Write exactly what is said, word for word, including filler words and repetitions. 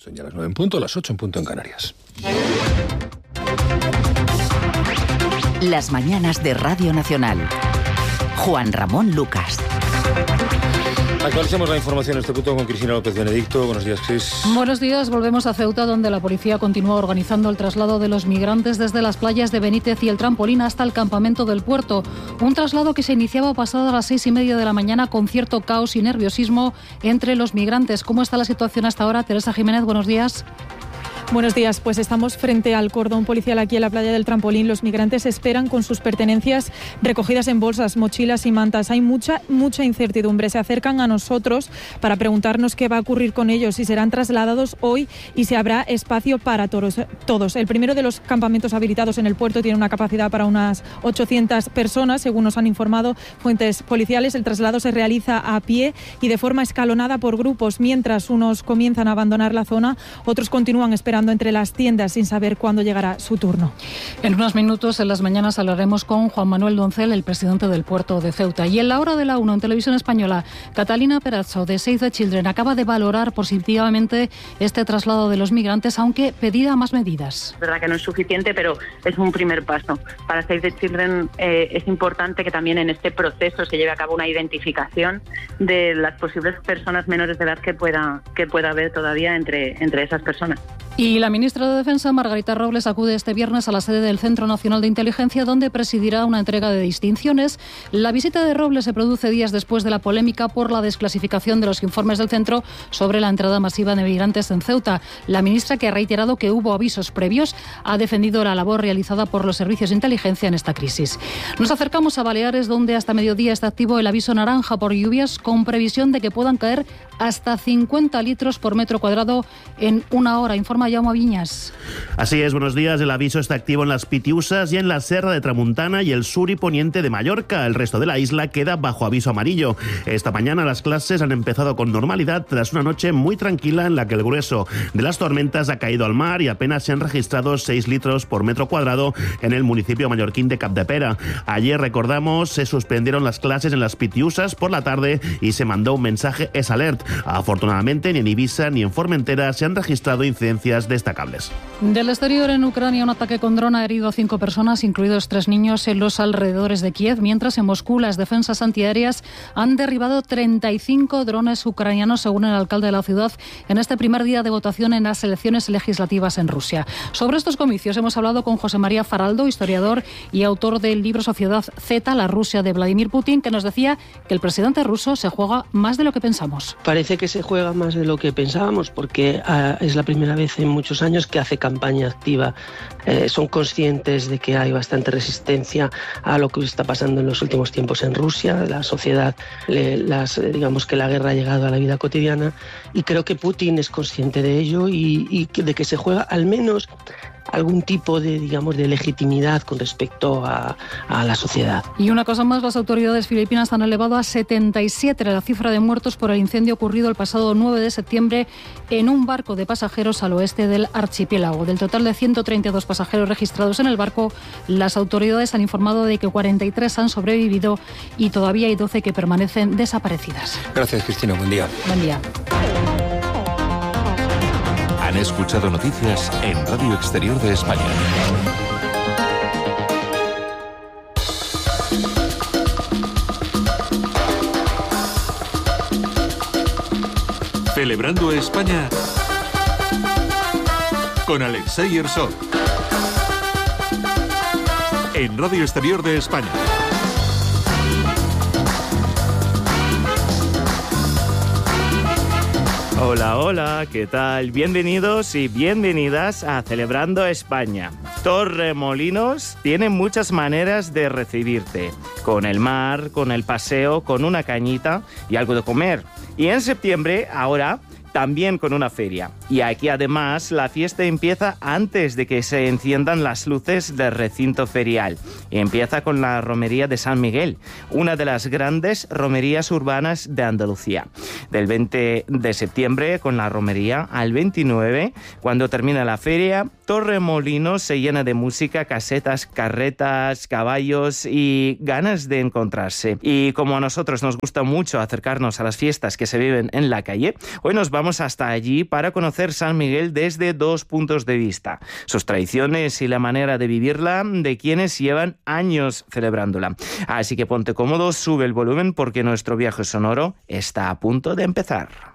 Son ya las nueve en punto, las ocho en punto en Canarias. Las mañanas de Radio Nacional. Juan Ramón Lucas. Actualizamos la información en este punto con Cristina López Benedicto. Buenos días, Cris. Buenos días. Volvemos a Ceuta, donde la policía continúa organizando el traslado de los migrantes desde las playas de Benítez y el Trampolín hasta el campamento del puerto. Un traslado que se iniciaba pasadas las seis y media de la mañana con cierto caos y nerviosismo entre los migrantes. ¿Cómo está la situación hasta ahora? Teresa Jiménez, buenos días. Buenos días, pues estamos frente al cordón policial aquí en la playa del Trampolín. Los migrantes esperan con sus pertenencias recogidas en bolsas, mochilas y mantas. Hay mucha, mucha incertidumbre. Se acercan a nosotros para preguntarnos qué va a ocurrir con ellos, si serán trasladados hoy y si habrá espacio para todos. todos. El primero de los campamentos habilitados en el puerto tiene una capacidad para unas ochocientas personas, según nos han informado fuentes policiales. El traslado se realiza a pie y de forma escalonada por grupos. Mientras unos comienzan a abandonar la zona, otros continúan esperando entre las tiendas sin saber cuándo llegará su turno. En unos minutos, en las mañanas, hablaremos con Juan Manuel Doncel, el presidente del puerto de Ceuta. Y en la hora de la una, en Televisión Española, Catalina Perazzo, de Save the Children, acaba de valorar positivamente este traslado de los migrantes, aunque pedía más medidas. Es verdad que no es suficiente, pero es un primer paso. Para Save the Children eh, es importante que también en este proceso se lleve a cabo una identificación de las posibles personas menores de edad que pueda, que pueda haber todavía entre, entre esas personas. Y la ministra de Defensa, Margarita Robles, acude este viernes a la sede del Centro Nacional de Inteligencia, donde presidirá una entrega de distinciones. La visita de Robles se produce días después de la polémica por la desclasificación de los informes del centro sobre la entrada masiva de migrantes en Ceuta. La ministra, que ha reiterado que hubo avisos previos, ha defendido la labor realizada por los servicios de inteligencia en esta crisis. Nos acercamos a Baleares, donde hasta mediodía está activo el aviso naranja por lluvias, con previsión de que puedan caer hasta cincuenta litros por metro cuadrado en una hora. Informa Jaume Viñas. Así es, buenos días. El aviso está activo en las Pitiusas y en la Serra de Tramuntana y el sur y poniente de Mallorca. El resto de la isla queda bajo aviso amarillo. Esta mañana las clases han empezado con normalidad tras una noche muy tranquila en la que el grueso de las tormentas ha caído al mar y apenas se han registrado seis litros por metro cuadrado en el municipio mallorquín de Capdepera. Ayer, recordamos, se suspendieron las clases en las Pitiusas por la tarde y se mandó un mensaje S Alert. Afortunadamente, ni en Ibiza ni en Formentera se han registrado incidencias destacables. Del exterior, en Ucrania, un ataque con dron ha herido a cinco personas, incluidos tres niños, en los alrededores de Kiev, mientras en Moscú las defensas antiaéreas han derribado treinta y cinco drones ucranianos, según el alcalde de la ciudad, en este primer día de votación en las elecciones legislativas en Rusia. Sobre estos comicios hemos hablado con José María Faraldo, historiador y autor del libro Sociedad Z, la Rusia de Vladimir Putin, que nos decía que el presidente ruso se juega más de lo que pensamos. Parece que se juega más de lo que pensábamos, porque uh, es la primera vez en muchos años que hace campaña activa. Eh, son conscientes de que hay bastante resistencia a lo que está pasando en los últimos tiempos en Rusia. La sociedad, le, las, digamos que la guerra ha llegado a la vida cotidiana, y creo que Putin es consciente de ello y, y de que se juega al menos algún tipo de, digamos, de legitimidad con respecto a, a la sociedad. Y una cosa más, las autoridades filipinas han elevado a setenta y siete la cifra de muertos por el incendio ocurrido el pasado nueve de septiembre en un barco de pasajeros al oeste del archipiélago. Del total de ciento treinta y dos pasajeros registrados en el barco, las autoridades han informado de que cuarenta y tres han sobrevivido y todavía hay doce que permanecen desaparecidas. Gracias, Cristina. Buen día. Buen día. Han escuchado noticias en Radio Exterior de España. Celebrando España con Alexei Herzog en Radio Exterior de España. Hola, hola, ¿qué tal? Bienvenidos y bienvenidas a Celebrando España. Torremolinos tiene muchas maneras de recibirte. Con el mar, con el paseo, con una cañita y algo de comer. Y en septiembre, ahora, también con una feria. Y aquí además la fiesta empieza antes de que se enciendan las luces del recinto ferial. Y empieza con la romería de San Miguel, una de las grandes romerías urbanas de Andalucía. Del veinte de septiembre con la romería al veintinueve, cuando termina la feria, Torremolinos se llena de música, casetas, carretas, caballos y ganas de encontrarse. Y como a nosotros nos gusta mucho acercarnos a las fiestas que se viven en la calle, hoy nos vamos vamos hasta allí para conocer San Miguel desde dos puntos de vista: sus tradiciones y la manera de vivirla de quienes llevan años celebrándola. Así que ponte cómodo, sube el volumen porque nuestro viaje sonoro está a punto de empezar.